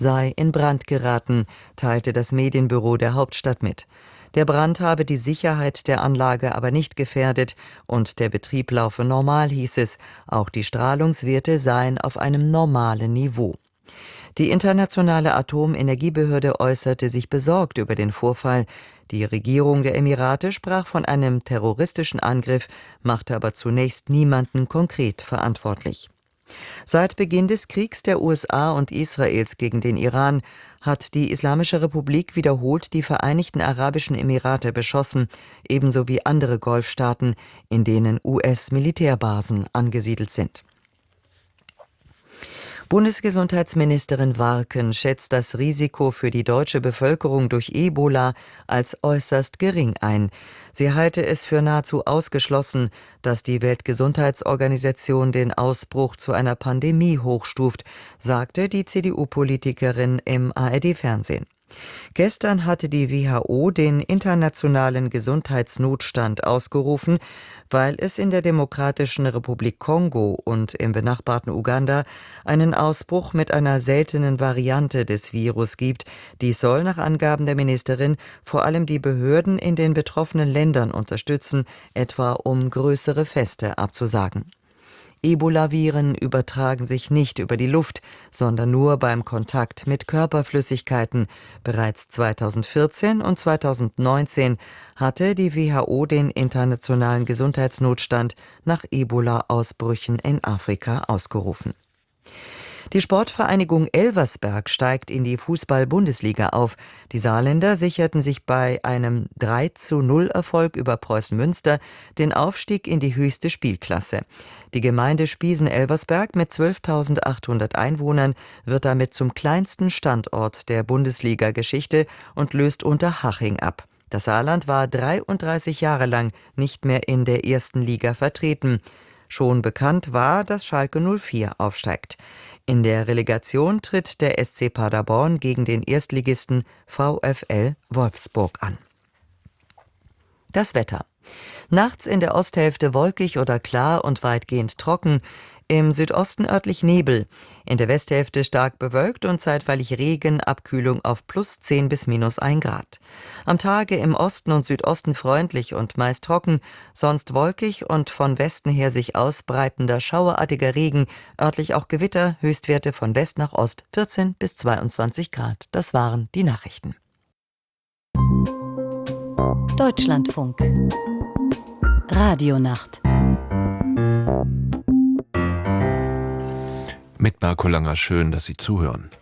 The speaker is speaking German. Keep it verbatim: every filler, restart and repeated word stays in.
sei in Brand geraten, teilte das Medienbüro der Hauptstadt mit. Der Brand habe die Sicherheit der Anlage aber nicht gefährdet und der Betrieb laufe normal, hieß es. Auch die Strahlungswerte seien auf einem normalen Niveau. Die Internationale Atomenergiebehörde äußerte sich besorgt über den Vorfall. Die Regierung der Emirate sprach von einem terroristischen Angriff, machte aber zunächst niemanden konkret verantwortlich. Seit Beginn des Kriegs der U S A und Israels gegen den Iran hat die Islamische Republik wiederholt die Vereinigten Arabischen Emirate beschossen, ebenso wie andere Golfstaaten, in denen U S-Militärbasen angesiedelt sind. Bundesgesundheitsministerin Warken schätzt das Risiko für die deutsche Bevölkerung durch Ebola als äußerst gering ein. Sie halte es für nahezu ausgeschlossen, dass die Weltgesundheitsorganisation den Ausbruch zu einer Pandemie hochstuft, sagte die C D U-Politikerin im A R D-Fernsehen. Gestern hatte die W H O den internationalen Gesundheitsnotstand ausgerufen, weil es in der Demokratischen Republik Kongo und im benachbarten Uganda einen Ausbruch mit einer seltenen Variante des Virus gibt. Dies soll nach Angaben der Ministerin vor allem die Behörden in den betroffenen Ländern unterstützen, etwa um größere Feste abzusagen. Ebola-Viren übertragen sich nicht über die Luft, sondern nur beim Kontakt mit Körperflüssigkeiten. Bereits zweitausendvierzehn und zweitausendneunzehn hatte die W H O den internationalen Gesundheitsnotstand nach Ebola-Ausbrüchen in Afrika ausgerufen. Die Sportvereinigung Elversberg steigt in die Fußball-Bundesliga auf. Die Saarländer sicherten sich bei einem drei zu null Erfolg über Preußen Münster den Aufstieg in die höchste Spielklasse. Die Gemeinde Spiesen-Elversberg mit zwölftausendachthundert Einwohnern wird damit zum kleinsten Standort der Bundesliga-Geschichte und löst Unterhaching ab. Das Saarland war dreiunddreißig Jahre lang nicht mehr in der ersten Liga vertreten. Schon bekannt war, dass Schalke null vier aufsteigt. In der Relegation tritt der S C Paderborn gegen den Erstligisten VfL Wolfsburg an. Das Wetter. Nachts in der Osthälfte wolkig oder klar und weitgehend trocken. Im Südosten örtlich Nebel. In der Westhälfte stark bewölkt und zeitweilig Regen, Abkühlung auf plus zehn bis minus ein Grad. Am Tage im Osten und Südosten freundlich und meist trocken, sonst wolkig und von Westen her sich ausbreitender schauerartiger Regen, örtlich auch Gewitter, Höchstwerte von West nach Ost vierzehn bis zweiundzwanzig Grad. Das waren die Nachrichten. Deutschlandfunk Radionacht Mit Marco Langer, schön, dass Sie zuhören.